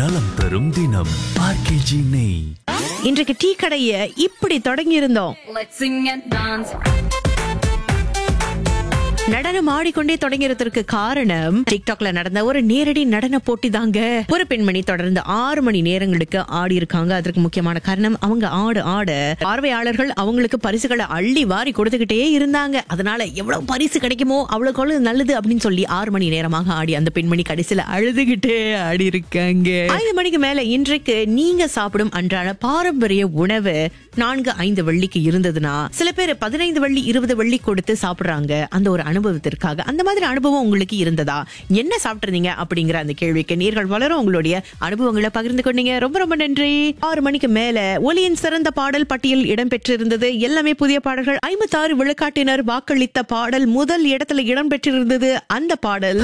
நலம் தரும் தினம் ஆர்கேஜி நெய். இன்றைக்கு டீ கடையை இப்படி தொடங்கி இருந்தோம். Let's sing and dance. நடனம் ஆடிக்கொண்டே தொடங்கிறதுக்கு காரணம் டிக்டாக்ல நடந்த ஒரு நேரடி நடன போட்டி தாங்க. ஒரு பெண்மணி தொடர்ந்து 6 மணி நேரங்களுக்கு ஆடி இருக்காங்க. அதற்கு முக்கியமான காரணம் அவங்க ஆட பார்வையாளர்கள் அவங்களுக்கு பரிசுகளை அள்ளி வாரி கொடுத்துக்கிட்டே இருந்தாங்க. அதனால எவ்வளவு பரிசு கிடைக்குமோ அவ்வளவு நல்லது அப்படின்னு சொல்லி 6 மணி நேரமாக ஆடி அந்த பெண்மணி கடைசியில அழுதுகிட்டே ஆடி இருக்காங்க. 5 மணிக்கு மேல இன்றைக்கு நீங்க சாப்பிடும் அன்றாட பாரம்பரிய உணவு 4-5 வெள்ளிக்கு இருந்ததுன்னா சில பேர் 15 வெள்ளி 20 வெள்ளி கொடுத்து சாப்பிடுறாங்க. அந்த ஒரு அனுபவத்திற்காக அந்த மாதிரி அனுபவம் உங்களுக்கு இருந்ததா? என்ன சாப்பிட்டிருந்தீங்க அப்படிங்கிற அந்த கேள்விக்கு நேர்கள் வளரும் உங்களுடைய அனுபவங்களை பகிர்ந்து கொண்டீங்க. ரொம்ப ரொம்ப நன்றி. 6 மணிக்கு மேல ஒலியின் சிறந்த பாடல் பட்டியல் இடம்பெற்றிருந்தது. எல்லாமே புதிய பாடல்கள். 56 விழுக்காட்டினர் வாக்களித்த பாடல் முதல் இடத்துல இடம்பெற்றிருந்தது. அந்த பாடல்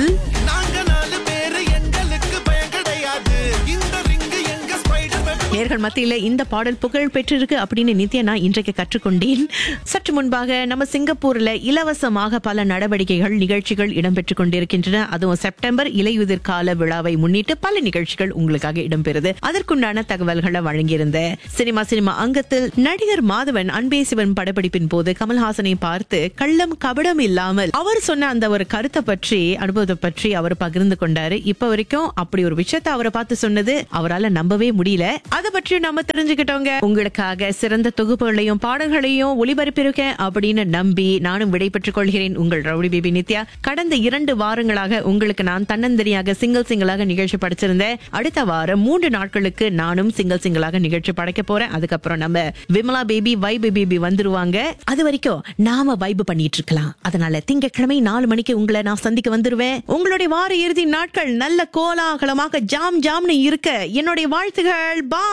நேர்கள் மத்தியில இந்த பாடல் புகழ் பெற்றிருக்கு அப்படின்னு நித்யா நான் இன்றைக்கு கற்றுக்கொண்டேன். சற்று முன்பாக நம்ம சிங்கப்பூர்ல இலவசமாக பல நடவடிக்கைகள் நிகழ்ச்சிகள் இடம்பெற்றுக் கொண்டிருக்கின்றன. அதுவும் செப்டம்பர் இலையுதிர் கால விழாவை முன்னிட்டு பல நிகழ்ச்சிகள் உங்களுக்காக இடம்பெறுது. அதற்குண்டான தகவல்களை வழங்கியிருந்த சினிமா அங்கத்தில் நடிகர் மாதவன் அன்பே சிவன் படப்பிடிப்பின் போது கமல்ஹாசனை பார்த்து கள்ளம் கபடம் இல்லாமல் அவர் சொன்ன அந்த ஒரு கருத்தை பற்றி அனுபவத்தை பற்றி அவர் பகிர்ந்து கொண்டாரு. இப்ப வரைக்கும் அப்படி ஒரு விஷயத்தை அவரை பார்த்து சொன்னது அவரால் நம்பவே முடியல. அதை பற்றி நம்ம தெரிஞ்சுக்கிட்டோங்க. உங்களுக்காக சிறந்த தொகுப்புகளையும் பாடல்களையும் ஒளிபரப்பிருக்கேன் அப்படின்னு நம்பி நானும் விடைபெற்றுக் கொள்கிறேன். உங்கள் ரவுடி பேபி நித்யா. கடந்த 2 வாரங்களாக உங்களுக்கு நான் தன்னந்தனியாக சிங்கிளாக நிகழ்ச்சி படைச்சிருந்தேன். அடுத்த வாரம் 3 நாட்களுக்கு நானும் சிங்கிளாக நிகழ்ச்சி படைக்க போறேன். அதுக்கப்புறம் நம்ம விமலா பேபி வைப் பேபி வந்துருவாங்க. அது வரைக்கும் நாம வைப் பண்ணிட்டு இருக்கலாம். அதனால திங்கட்கிழமை 4 மணிக்கு உங்களை நான் சந்திக்க வந்துருவேன். உங்களுடைய வார இறுதி நாட்கள் நல்ல கோலாகலமாக ஜாம்னு இருக்க என்னுடைய வாழ்த்துகள்.